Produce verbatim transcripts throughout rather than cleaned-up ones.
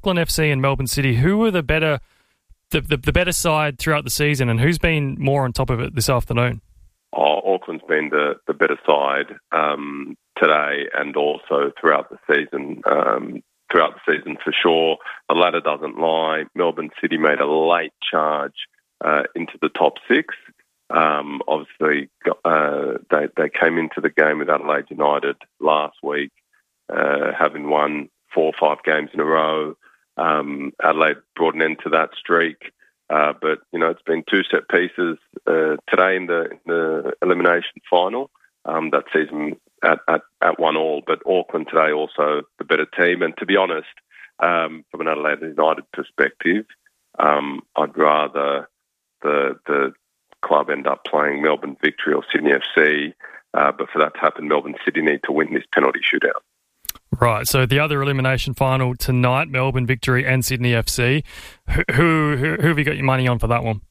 Auckland F C and Melbourne City, who were the better the, the, the better side throughout the season, and who's been more on top of it this afternoon? Oh, Auckland's been the, the better side um, today and also throughout the season. Um, throughout the season for sure. The ladder doesn't lie. Melbourne City made a late charge uh, into the top six. Um, obviously, uh, they they came into the game with Adelaide United last week, uh, having won four or five games in a row. Um, Adelaide brought an end to that streak, uh, but you know it's been two set pieces uh, today in the, in the elimination final. Um, that season at, at at one all, but Auckland today also the better team. And to be honest, um, from an Adelaide United perspective, um, I'd rather the the club end up playing Melbourne Victory or Sydney F C, uh, but for that to happen, Melbourne City need to win this penalty shootout. Right, so the other elimination final tonight, Melbourne Victory and Sydney F C. Who, who, who have you got your money on for that one?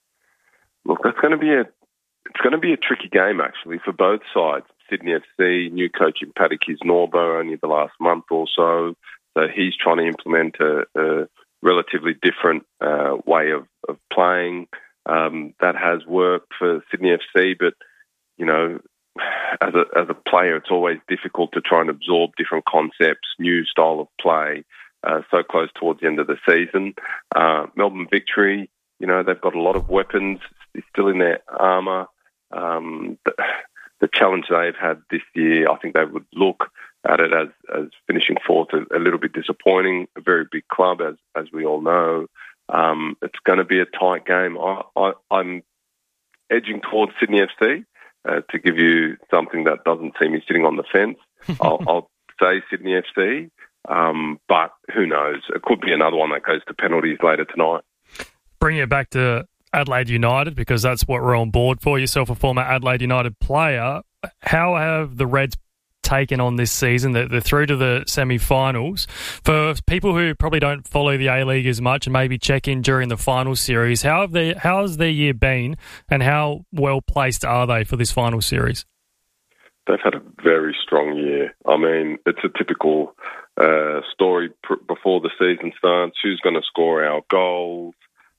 Look, that's going to be a it's going to be a tricky game actually for both sides. Sydney F C, new coach in Paddy Kisnorbo only the last month or so, so he's trying to implement a, a relatively different uh, way of, of playing. Um, that has worked for Sydney F C, but, you know, as a, as a player, it's always difficult to try and absorb different concepts, new style of play, uh, so close towards the end of the season. Uh, Melbourne Victory, you know, they've got a lot of weapons. It's still in their armour. Um, the, the challenge they've had this year, I think they would look at it as, as finishing fourth a, a little bit disappointing. A very big club, as as we all know. Um, it's going to be a tight game. I, I, I'm edging towards Sydney F C uh, to give you something that doesn't see me sitting on the fence. I'll, I'll say Sydney F C, um, but who knows? It could be another one that goes to penalties later tonight. Bring it back to Adelaide United, because that's what we're on board for. Yourself, a former Adelaide United player. How have the Reds taken on this season? They're, they're through to the semi-finals. For people who probably don't follow the A-League as much and maybe check in during the final series, how have they, how has their year been, and how well placed are they for this final series? They've had a very strong year. I mean, it's a typical uh, story pr- before the season starts. Who's going to score our goals?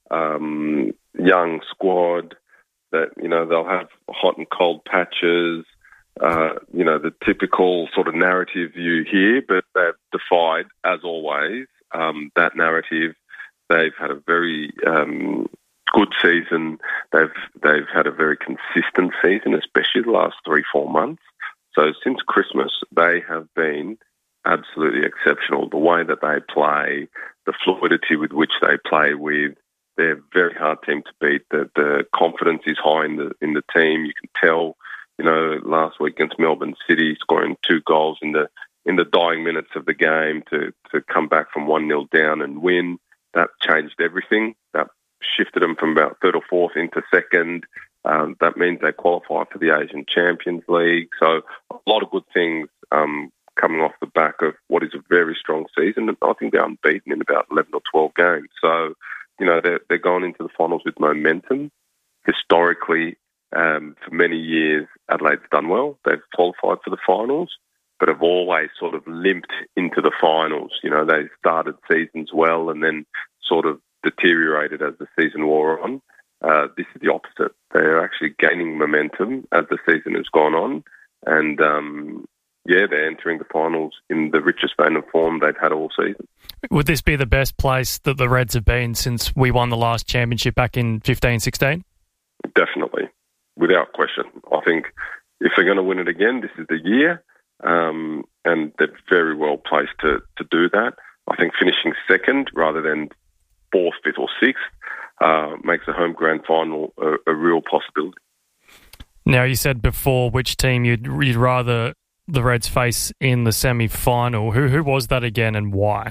Um, young squad that, you know, they'll have hot and cold patches. Uh, you know, the typical sort of narrative you hear, but they've defied, as always, um, that narrative. They've had a very um, good season. They've they've had a very consistent season, especially the last three, four months. So since Christmas, they have been absolutely exceptional. The way that they play, the fluidity with which they play with, they're a very hard team to beat. The, the confidence is high in the in the team. You can tell. You know, last week against Melbourne City, scoring two goals in the in the dying minutes of the game to, to come back from one nil down and win. That changed everything. That shifted them from about third or fourth into second. Um, that means they qualify for the Asian Champions League. So a lot of good things um, coming off the back of what is a very strong season. I think they're unbeaten in about eleven or twelve games. So, you know, they're, they're going into the finals with momentum. Historically, Um, for many years, Adelaide's done well. They've qualified for the finals, but have always sort of limped into the finals. You know, they started seasons well and then sort of deteriorated as the season wore on. Uh, this is the opposite. They're actually gaining momentum as the season has gone on. And, um, yeah, they're entering the finals in the richest vein of form they've had all season. Would this be the best place that the Reds have been since we won the last championship back in fifteen sixteen? Definitely. Without question. I think if they're going to win it again, this is the year, um, and they're very well placed to, to do that. I think finishing second rather than fourth, fifth or sixth uh, makes a home grand final a, a real possibility. Now, you said before which team you'd, you'd rather the Reds face in the semi-final. Who, who was that again and why?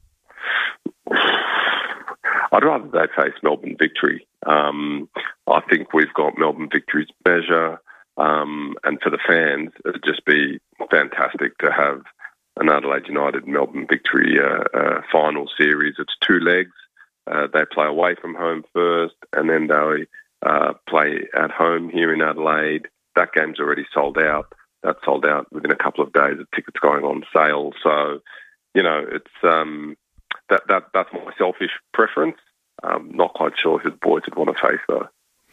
I'd rather they face Melbourne Victory. Um, I think we've got Melbourne Victory's measure, um, and for the fans, it'd just be fantastic to have an Adelaide United Melbourne Victory uh, uh, final series. It's two legs. Uh, they play away from home first, and then they uh, play at home here in Adelaide. That game's already sold out. That's sold out within a couple of days of tickets going on sale. So, you know, it's um, that, that that's my selfish preference. Um, not quite sure who the boys would want to face, though.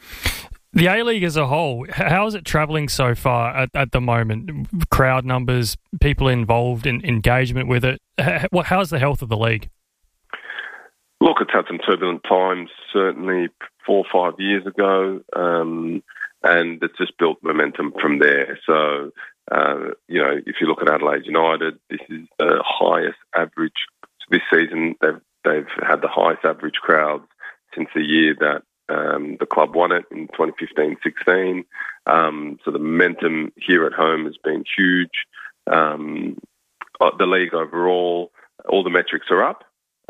The A-League as a whole, how is it travelling so far at, at the moment? Crowd numbers, people involved in engagement with it. How's the health of the league? Look, it's had some turbulent times, certainly four or five years ago, um, and it's just built momentum from there. So, uh, you know, if you look at Adelaide United, this is the highest average. This season, they've, they've had the highest average crowds since the year that Um, the club won it in twenty fifteen sixteen. Um, so the momentum here at home has been huge. Um, the league overall, all the metrics are up.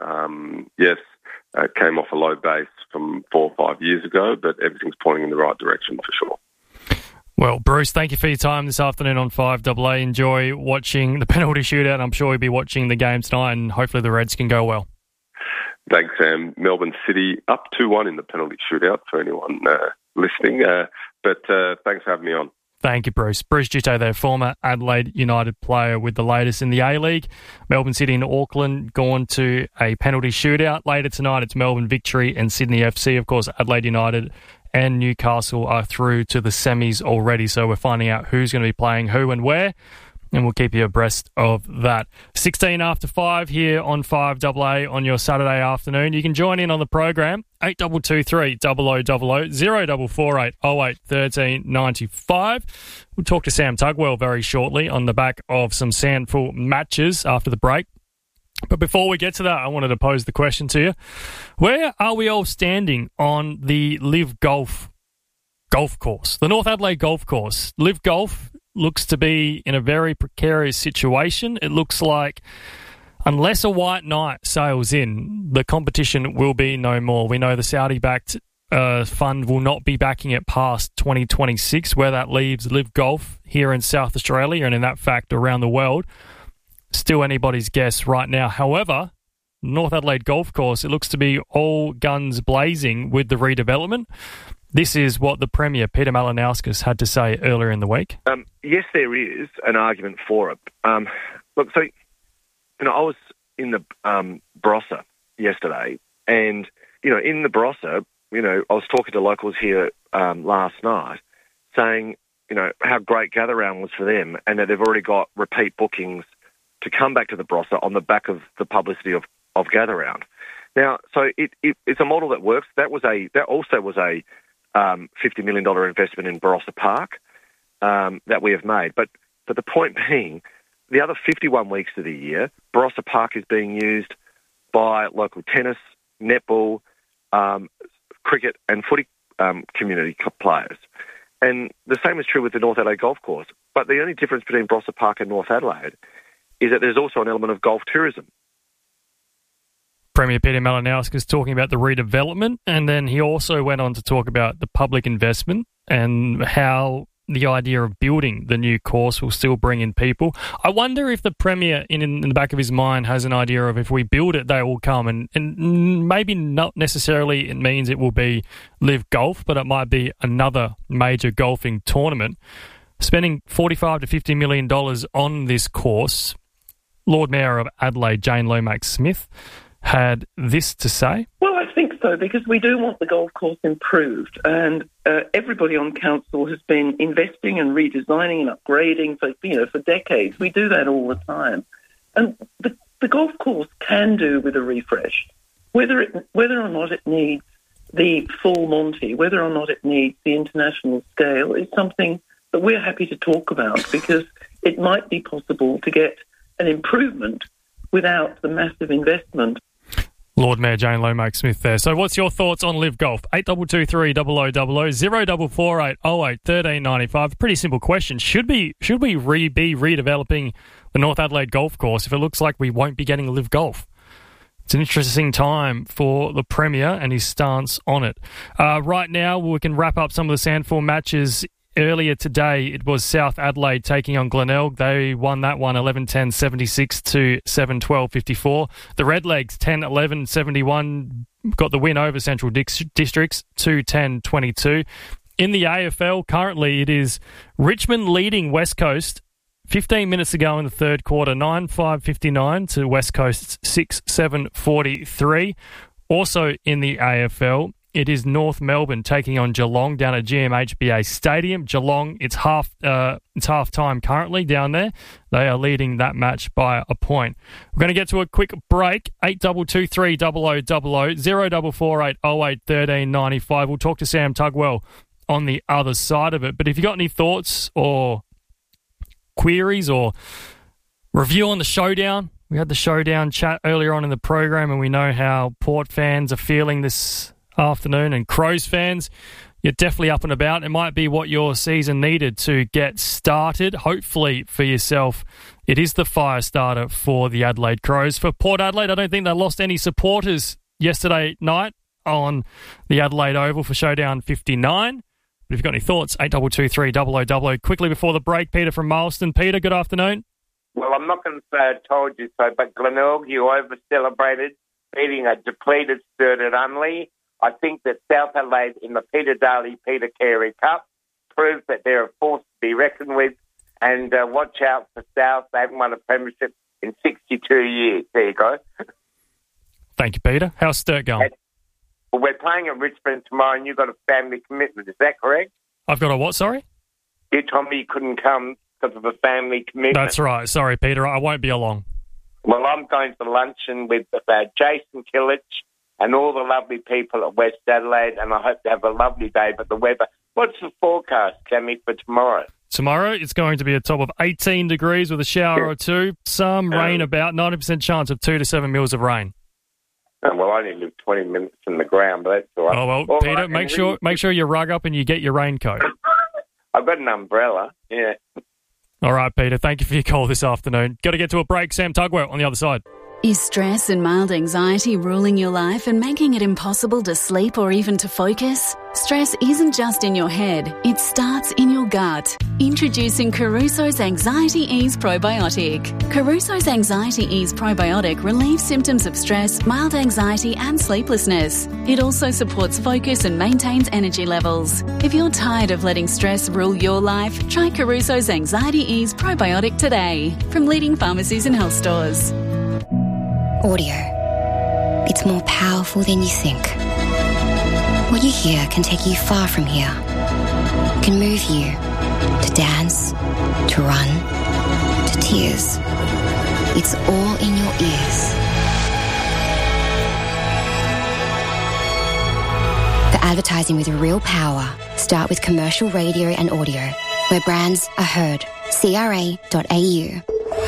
Um, yes, it came off a low base from four or five years ago, but everything's pointing in the right direction for sure. Well, Bruce, thank you for your time this afternoon on five A A. Enjoy watching the penalty shootout. I'm sure you'll be watching the game tonight, and hopefully the Reds can go well. Thanks, Sam. Melbourne City up two one in the penalty shootout for anyone uh, listening. Uh, but uh, thanks for having me on. Thank you, Bruce. Bruce Gitto there, former Adelaide United player with the latest in the A-League. Melbourne City and Auckland gone to a penalty shootout. Later tonight, it's Melbourne Victory and Sydney F C. Of course, Adelaide United and Newcastle are through to the semis already, so we're finding out who's going to be playing who and where, and we'll keep you abreast of that. sixteen after five here on five A A on your Saturday afternoon. You can join in on the program, eight two two three, zero zero zero zero, zero four four eight, oh eight, one three nine five. We'll talk to Sam Tugwell very shortly on the back of some Sandful matches after the break. But before we get to that, I wanted to pose the question to you. Where are we all standing on the Live Golf golf course? The North Adelaide Golf Course. Live Golf looks to be in a very precarious situation. It looks like unless a white knight sails in, the competition will be no more. We know the Saudi-backed uh, fund will not be backing it past twenty twenty-six, where that leaves Live Golf here in South Australia and in that fact around the world. Still anybody's guess right now. However, North Adelaide Golf Course, it looks to be all guns blazing with the redevelopment. This is what the Premier, Peter Malinauskas, had to say earlier in the week. Um, yes, there is an argument for it. Um, look, so, you know, I was in the um, Barossa yesterday, and, you know, in the Barossa, you know, I was talking to locals here um, last night saying, you know, how great Gather Round was for them and that they've already got repeat bookings to come back to the Barossa on the back of the publicity of, of Gather Round. Now, so it, it, it's a model that works. That was a that also was a Um, fifty million dollars investment in Barossa Park um, that we have made. But but the point being, the other fifty-one weeks of the year, Barossa Park is being used by local tennis, netball, um, cricket and footy um, community players. And the same is true with the North Adelaide Golf Course. But the only difference between Barossa Park and North Adelaide is that there's also an element of golf tourism. Premier Peter Malinauskas talking about the redevelopment, and then he also went on to talk about the public investment and how the idea of building the new course will still bring in people. I wonder if the Premier, in, in the back of his mind, has an idea of if we build it, they will come, and, and maybe not necessarily it means it will be Live Golf, but it might be another major golfing tournament. Spending forty-five to fifty million dollars on this course, Lord Mayor of Adelaide, Jane Lomax-Smith, had this to say. Well, I think so, because we do want the golf course improved, and uh, everybody on council has been investing and redesigning and upgrading for you know for decades. We do that all the time, and the, the golf course can do with a refresh. Whether it whether or not it needs the full Monty, whether or not it needs the international scale, is something that we're happy to talk about, because it might be possible to get an improvement without the massive investment. Lord Mayor Jane Lomax-Smith there. So what's your thoughts on Live Golf? eight two two three, zero zero zero zero, zero four four eight, oh eight, one three nine five. Pretty simple question. Should be should we re, be redeveloping the North Adelaide Golf Course if it looks like we won't be getting Live Golf? It's an interesting time for the Premier and his stance on it. Uh, right now, we can wrap up some of the Sandford matches. Earlier today, it was South Adelaide taking on Glenelg. They won that one eleven ten seventy-six to seven twelve fifty-four. The Redlegs ten eleven seventy-one got the win over Central Districts two ten twenty-two. In the A F L, currently it is Richmond leading West Coast fifteen minutes to go in the third quarter, nine five fifty-nine to West Coast six seven forty-three. Also in the A F L, it is North Melbourne taking on Geelong down at G M H B A Stadium. Geelong, it's half uh, it's half time currently down there. They are leading that match by a point. We're going to get to a quick break. eight two two three double oh double oh, zero four four eight oh eight one three nine five. We'll talk to Sam Tugwell on the other side of it. But if you got any thoughts or queries or review on the showdown, we had the showdown chat earlier on in the program, and we know how Port fans are feeling this afternoon, and Crows fans, you're definitely up and about. It might be what your season needed to get started. Hopefully for yourself, it is the fire starter for the Adelaide Crows. For Port Adelaide, I don't think they lost any supporters yesterday night on the Adelaide Oval for Showdown fifty-nine. But if you've got any thoughts, eight two two three double oh double oh. Quickly before the break, Peter from Marlston. Peter, good afternoon. Well, I'm not going to say I told you so, but Glenelg, you over-celebrated, beating a depleted Sturt at Unley. I think that South Adelaide in the Peter Daly, Peter Carey Cup proves that they're a force to be reckoned with. And uh, watch out for South. They haven't won a premiership in sixty-two years. There you go. Thank you, Peter. How's Sturt going? And, well, we're playing at Richmond tomorrow, and you've got a family commitment. Is that correct? I've got a what, sorry? You told me you couldn't come because of a family commitment. That's right. Sorry, Peter. I won't be along. Well, I'm going to luncheon with uh, Jason Killich and all the lovely people at West Adelaide, and I hope to have a lovely day. But the weather, what's the forecast, Cammy, for tomorrow? Tomorrow, it's going to be a top of eighteen degrees with a shower or two. Some rain, about ninety percent chance of two to seven mils of rain. Oh, well, I only live twenty minutes from the ground, but that's all right. Oh, well, all Peter, right, make sure make sure you rug up and you get your raincoat. I've got an umbrella, yeah. All right, Peter, thank you for your call this afternoon. Got to get to a break. Sam Tugwell on the other side. Is stress and mild anxiety ruling your life and making it impossible to sleep or even to focus? Stress isn't just in your head, it starts in your gut. Introducing Caruso's Anxiety Ease Probiotic. Caruso's Anxiety Ease Probiotic relieves symptoms of stress, mild anxiety and sleeplessness. It also supports focus and maintains energy levels. If you're tired of letting stress rule your life, try Caruso's Anxiety Ease Probiotic today from leading pharmacies and health stores. Audio. It's more powerful than you think. What you hear can take you far from here. Can move you to dance, to run, to tears. It's all in your ears. The advertising with real power. Start with commercial radio and audio, where brands are heard. C R A dot A U.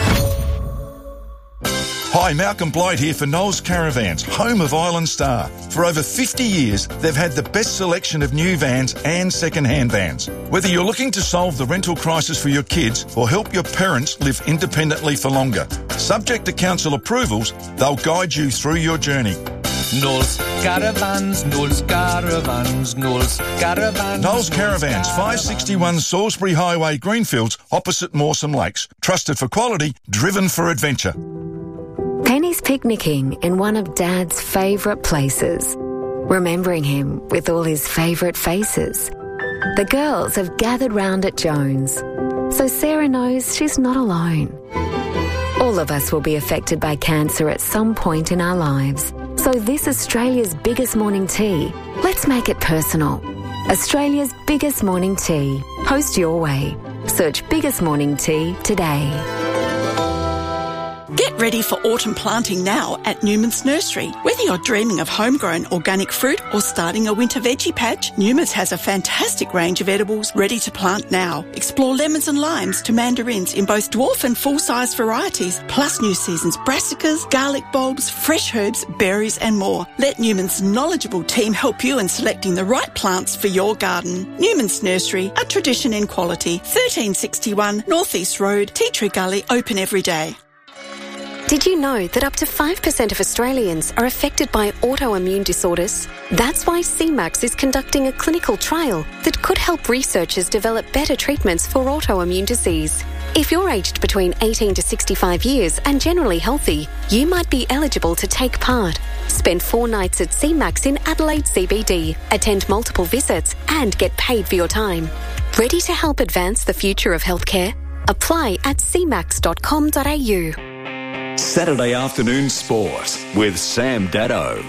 Hi, Malcolm Blight here for Knowles Caravans, home of Island Star. For over fifty years, they've had the best selection of new vans and second-hand vans. Whether you're looking to solve the rental crisis for your kids or help your parents live independently for longer, subject to council approvals, they'll guide you through your journey. Knowles Caravans, Knowles Caravans, Knowles Caravans. Knowles Caravans, five sixty-one Salisbury Highway, Greenfields, opposite Mawson Lakes. Trusted for quality, driven for adventure. Penny's picnicking in one of Dad's favourite places, remembering him with all his favourite faces. The girls have gathered round at Jones, so Sarah knows she's not alone. All of us will be affected by cancer at some point in our lives, so this Australia's biggest morning tea, let's make it personal. Australia's biggest morning tea. Post your way. Search Biggest Morning Tea today. Get ready for autumn planting now at Newman's Nursery. Whether you're dreaming of homegrown organic fruit or starting a winter veggie patch, Newman's has a fantastic range of edibles ready to plant now. Explore lemons and limes to mandarins in both dwarf and full-size varieties, plus new season's brassicas, garlic bulbs, fresh herbs, berries and more. Let Newman's knowledgeable team help you in selecting the right plants for your garden. Newman's Nursery, a tradition in quality. thirteen sixty-one North East Road, Tea Tree Gully, open every day. Did you know that up to five percent of Australians are affected by autoimmune disorders? That's why C MAX is conducting a clinical trial that could help researchers develop better treatments for autoimmune disease. If you're aged between eighteen to sixty-five years and generally healthy, you might be eligible to take part. Spend four nights at C MAX in Adelaide C B D, attend multiple visits and get paid for your time. Ready to help advance the future of healthcare? Apply at c max dot com dot a u. Saturday Afternoon Sport with Sam Daddo.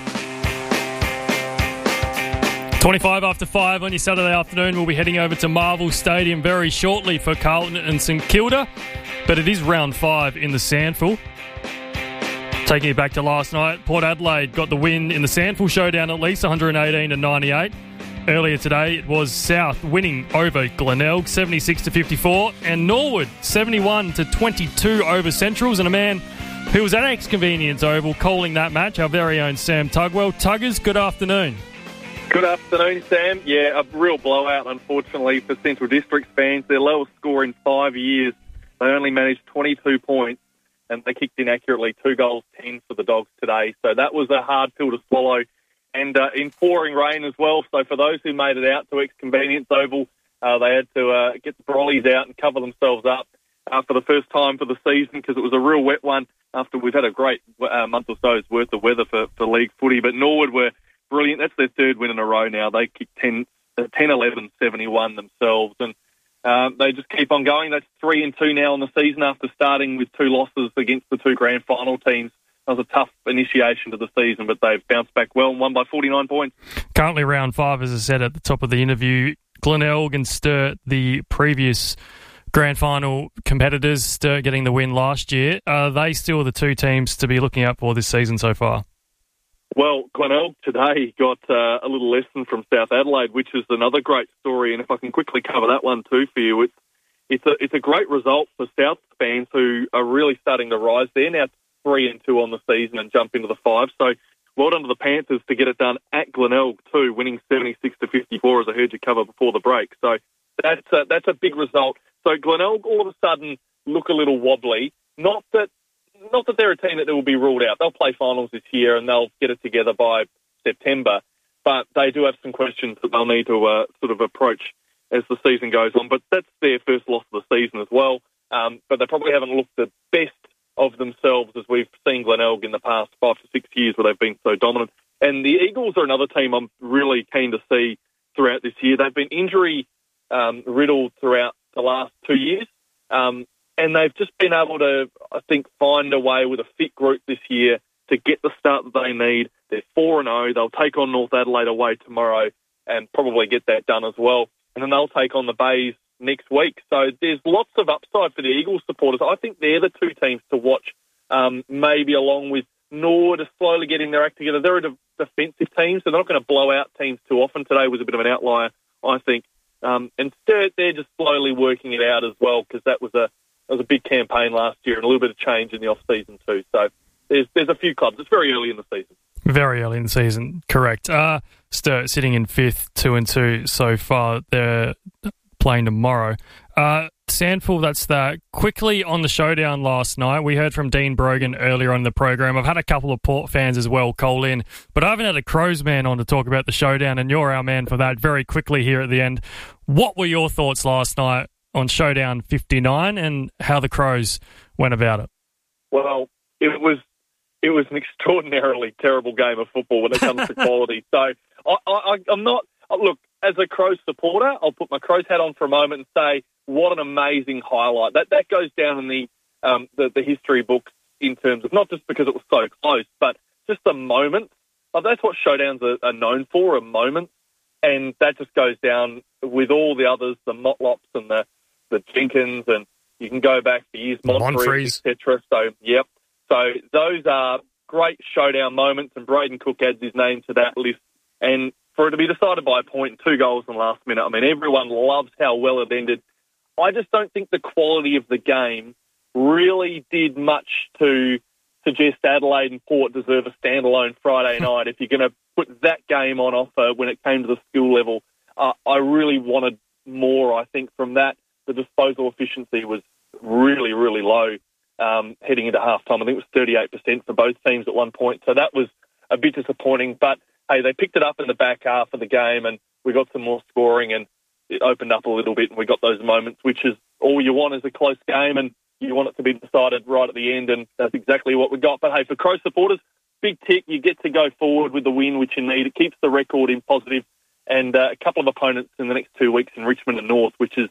twenty-five after five on your Saturday afternoon. We'll be heading over to Marvel Stadium very shortly for Carlton and St Kilda. But it is round five in the Sandful. Taking it back to last night, Port Adelaide got the win in the Sandful showdown at least, one hundred eighteen to ninety-eight. Earlier today, it was South winning over Glenelg, seventy-six to fifty-four, and Norwood, seventy-one to twenty-two over Centrals, and a man who was at Ex-Convenience Oval calling that match, our very own Sam Tugwell. Tuggers, good afternoon. Good afternoon, Sam. Yeah, a real blowout, unfortunately, for Central Districts fans. Their lowest score in five years. They only managed twenty-two points, and they kicked in accurately two goals, ten for the Dogs today. So that was a hard pill to swallow. And uh, in pouring rain as well. So for those who made it out to Ex-Convenience Oval, uh, they had to uh, get the brollies out and cover themselves up uh, for the first time for the season, because it was a real wet one after we've had a great uh, month or so's worth of weather for, for league footy. But Norwood were brilliant. That's their third win in a row now. They kicked ten, eleven, seventy-one themselves. And um, they just keep on going. That's three and two now in the season after starting with two losses against the two grand final teams. That was a tough initiation to the season, but they've bounced back well and won by forty-nine points. Currently round five, as I said at the top of the interview. Glenelg and Sturt, the previous grand final competitors, Sturt getting the win last year. Are they still the two teams to be looking out for this season so far? Well, Glenelg today got uh, a little lesson from South Adelaide, which is another great story. And if I can quickly cover that one too for you, it's it's a it's a great result for South fans who are really starting to rise. They're now three and two on the season and jump into the five. So well done to the Panthers to get it done at Glenelg too, winning seventy-six to fifty-four, as I heard you cover before the break. So that's a, that's a big result. So Glenelg all of a sudden look a little wobbly. Not that not that they're a team that will be ruled out. They'll play finals this year and they'll get it together by September. But they do have some questions that they'll need to uh, sort of approach as the season goes on. But that's their first loss of the season as well. Um, but they probably haven't looked the best of themselves as we've seen Glenelg in the past five to six years where they've been so dominant. And the Eagles are another team I'm really keen to see throughout this year. They've been injury um, riddled throughout the last two years. Um, and they've just been able to, I think, find a way with a fit group this year to get the start that they need. They're four and oh. They'll take on North Adelaide away tomorrow and probably get that done as well. And then they'll take on the Bays next week. So there's lots of upside for the Eagles supporters. I think they're the two teams to watch, um, maybe along with Norwood slowly getting their act together. They're a de- defensive team, so they're not going to blow out teams too often. Today was a bit of an outlier, I think. Um, and Sturt, they're just slowly working it out as well, because that was a that was a big campaign last year and a little bit of change in the off-season too. So there's there's a few clubs. It's very early in the season. Very early in the season, correct. Uh, Sturt sitting in fifth, two and two so far. They're playing tomorrow. Uh, Sandful, that's that. Quickly on the showdown last night, we heard from Dean Brogan earlier on in the program. I've had a couple of Port fans as well call in, but I haven't had a Crows man on to talk about the showdown, and you're our man for that. Very quickly here at the end, what were your thoughts last night on showdown fifty-nine and how the Crows went about it? Well, it was it was an extraordinarily terrible game of football when it comes to quality. So I, I, I'm not look. As a Crows supporter, I'll put my Crows hat on for a moment and say, what an amazing highlight. That that goes down in the, um, the the history books in terms of not just because it was so close, but just the moment. Like, that's what showdowns are, are known for, a moment. And that just goes down with all the others, the Motlops and the, the Jenkins, and you can go back for years, Monfries, et cetera. So, yep. So those are great showdown moments, and Braden Cook adds his name to that list. And for it to be decided by a point and two goals in the last minute, I mean, everyone loves how well it ended. I just don't think the quality of the game really did much to suggest Adelaide and Port deserve a standalone Friday night. If you're going to put that game on offer when it came to the school level, uh, I really wanted more, I think, from that. The disposal efficiency was really, really low um, heading into halftime. I think it was thirty-eight percent for both teams at one point. So that was a bit disappointing, but hey, they picked it up in the back half of the game and we got some more scoring and it opened up a little bit and we got those moments, which is all you want is a close game and you want it to be decided right at the end, and that's exactly what we got. But hey, for Crow supporters, big tick. You get to go forward with the win, which you need. It keeps the record in positive, and uh, a couple of opponents in the next two weeks in Richmond and North, which is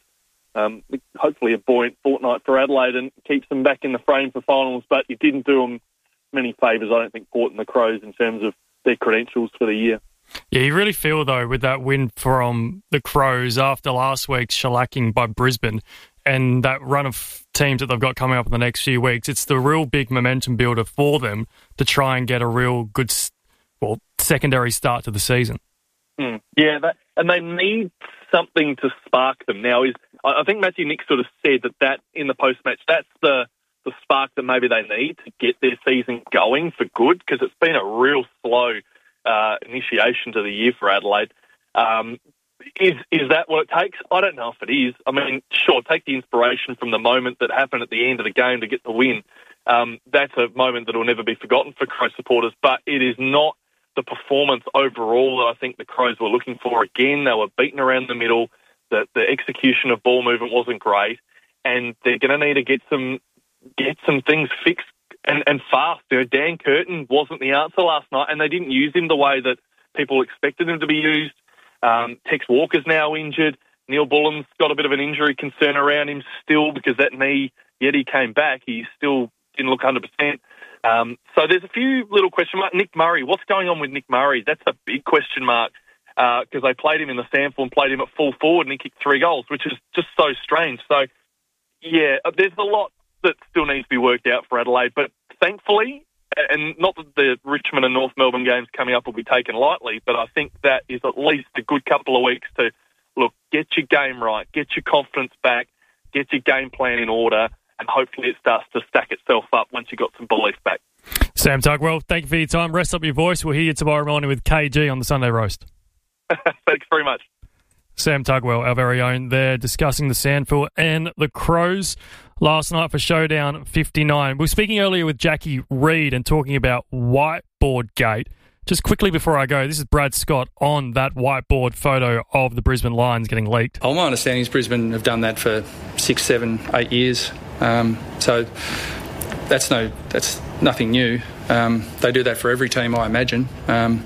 Um, hopefully a buoyant fortnight for Adelaide and keeps them back in the frame for finals, but it didn't do them many favours, I don't think, Port and the Crows in terms of their credentials for the year. Yeah, you really feel, though, with that win from the Crows after last week's shellacking by Brisbane and that run of teams that they've got coming up in the next few weeks, it's the real big momentum builder for them to try and get a real good, well, secondary start to the season. Mm, yeah, that, and they need something to spark them. Now, is I think Matthew Nick sort of said that, that in the post-match, that's the, the spark that maybe they need to get their season going for good, because it's been a real slow uh, initiation to the year for Adelaide. Um, is is that what it takes? I don't know if it is. I mean, sure, take the inspiration from the moment that happened at the end of the game to get the win. Um, that's a moment that will never be forgotten for Crow supporters, but it is not the performance overall that I think the Crows were looking for. Again, they were beaten around the middle. The, the execution of ball movement wasn't great, and they're going to need to get some get some things fixed and, and fast. You know, Dan Curtin wasn't the answer last night, and they didn't use him the way that people expected him to be used. Um, Tex Walker's now injured. Neil Bullen's got a bit of an injury concern around him still because that knee, yet he came back, he still didn't look one hundred percent. Um, so there's a few little question marks. Nick Murray, what's going on with Nick Murray? That's a big question mark because uh, they played him in the SANFL and played him at full forward and he kicked three goals, which is just so strange. So, yeah, there's a lot that still needs to be worked out for Adelaide. But thankfully, and not that the Richmond and North Melbourne games coming up will be taken lightly, but I think that is at least a good couple of weeks to, look, get your game right, get your confidence back, get your game plan in order, and hopefully it starts to stack itself up once you've got some belief back. Sam Tugwell, thank you for your time. Rest up your voice. We'll hear you tomorrow morning with K G on the Sunday Roast. Thanks very much. Sam Tugwell, our very own, there discussing the SANFL and the Crows last night for Showdown fifty-nine. We were speaking earlier with Jackie Reed and talking about Whiteboard Gate. Just quickly before I go, this is Brad Scott on that whiteboard photo of the Brisbane Lions getting leaked. Oh, my understanding is Brisbane have done that for six, seven, eight years. Um, so that's no, that's nothing new. Um, they do that for every team, I imagine. Um,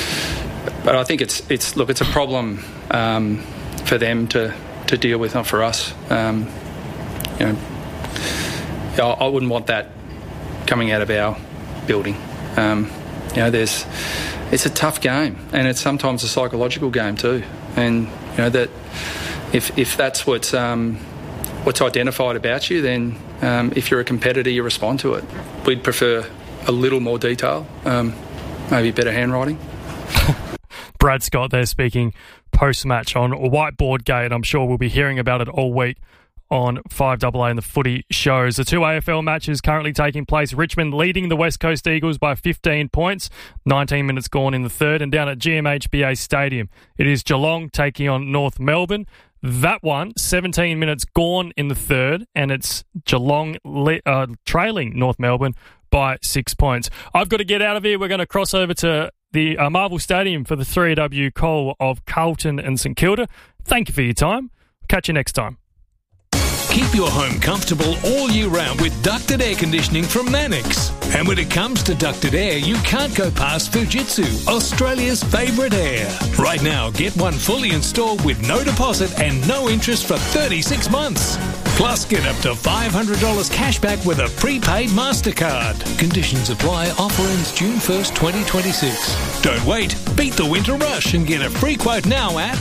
but I think it's it's look, it's a problem um, for them to, to deal with, not for us. Um, you know, I, I wouldn't want that coming out of our building. Um, you know, there's it's a tough game, and it's sometimes a psychological game too. And you know that if if that's what's um, what's identified about you, then um, if you're a competitor, you respond to it. We'd prefer a little more detail, um, maybe better handwriting. Brad Scott there speaking post-match on Whiteboard Gate. I'm sure we'll be hearing about it all week on five A A and the footy shows. The two A F L matches currently taking place. Richmond leading the West Coast Eagles by fifteen points. nineteen minutes gone in the third. And down at G M H B A Stadium, it is Geelong taking on North Melbourne. That one, seventeen minutes gone in the third, and it's Geelong le- uh, trailing North Melbourne by six points. I've got to get out of here. We're going to cross over to the uh, Marvel Stadium for the three A W call of Carlton and St Kilda. Thank you for your time. Catch you next time. Keep your home comfortable all year round with ducted air conditioning from Mannix. And when it comes to ducted air, you can't go past Fujitsu, Australia's favourite air. Right now, get one fully installed with no deposit and no interest for thirty-six months. Plus, get up to five hundred dollars cash back with a prepaid MasterCard. Conditions apply. Offer ends June first, twenty twenty-six. Don't wait. Beat the winter rush and get a free quote now at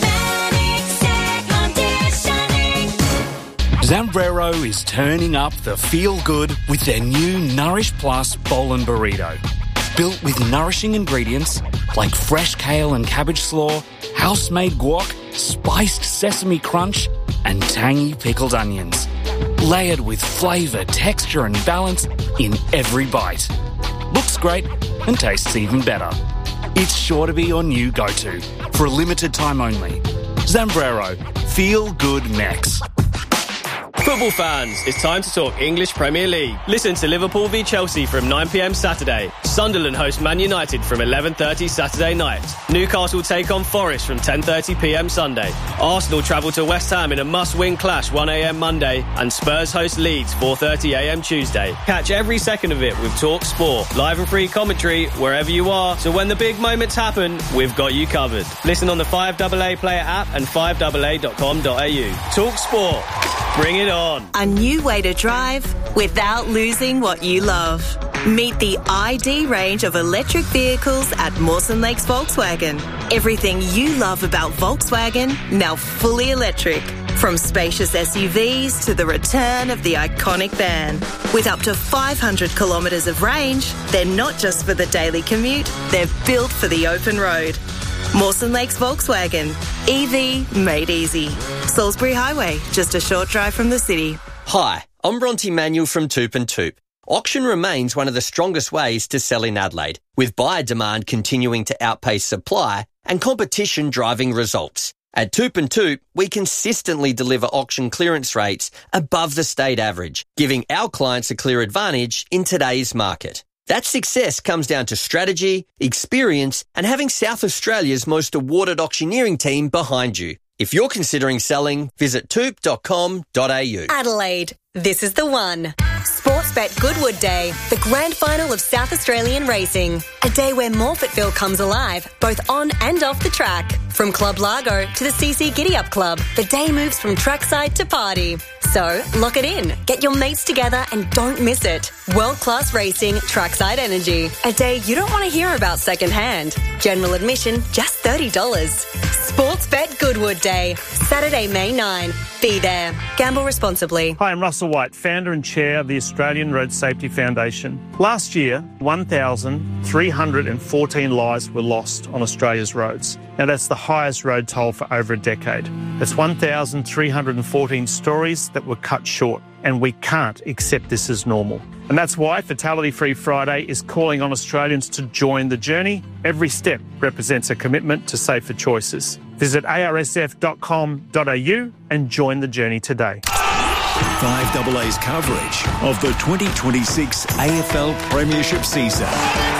Zambrero is turning up the feel-good with their new Nourish Plus Bowl and Burrito. Built with nourishing ingredients like fresh kale and cabbage slaw, house-made guac, spiced sesame crunch, and tangy pickled onions. Layered with flavour, texture and balance in every bite. Looks great and tastes even better. It's sure to be your new go-to for a limited time only. Zambrero. Feel good Mex. Football fans, it's time to talk English Premier League. Listen to Liverpool v Chelsea from nine p m Saturday. Sunderland host Man United from eleven thirty Saturday night. Newcastle take on Forest from ten thirty p m Sunday. Arsenal travel to West Ham in a must-win clash one a m Monday. And Spurs host Leeds four thirty a m Tuesday. Catch every second of it with Talk Sport. Live and free commentary wherever you are. So when the big moments happen, we've got you covered. Listen on the five A A Player app and five A A dot com dot a u. Talk Sport. Bring it on. A new way to drive without losing what you love. Meet the I D range of electric vehicles at Mawson Lakes Volkswagen. Everything you love about Volkswagen, now fully electric. From spacious S U Vs to the return of the iconic van. With up to five hundred kilometres of range, they're not just for the daily commute, they're built for the open road. Mawson Lakes Volkswagen. E V made easy. Salisbury Highway, just a short drive from the city. Hi, I'm Bronte Manuel from Toop and Toop. Auction remains one of the strongest ways to sell in Adelaide, with buyer demand continuing to outpace supply and competition driving results. At Toop and Toop, we consistently deliver auction clearance rates above the state average, giving our clients a clear advantage in today's market. That success comes down to strategy, experience, and having South Australia's most awarded auctioneering team behind you. If you're considering selling, visit toop dot com dot a u. Adelaide, this is the one. Sportsbet Goodwood Day, the grand final of South Australian racing. A day where Morfettville comes alive, both on and off the track. From Club Largo to the C C Giddy Up Club, the day moves from trackside to party. So, lock it in. Get your mates together and don't miss it. World-class racing, trackside energy. A day you don't want to hear about secondhand. General admission, just thirty dollars. Sportsbet Goodwood Day, Saturday, May ninth. Be there. Gamble responsibly. Hi, I'm Russell White, founder and chair of the Australian Road Safety Foundation. Last year, one thousand three hundred fourteen lives were lost on Australia's roads. Now, that's the highest road toll for over a decade. That's one thousand three hundred fourteen stories that were cut short, and we can't accept this as normal. And that's why Fatality Free Friday is calling on Australians to join the journey. Every step represents a commitment to safer choices. Visit a r s f dot com dot a u and join the journey today. five A A's coverage of the twenty twenty-six A F L Premiership season.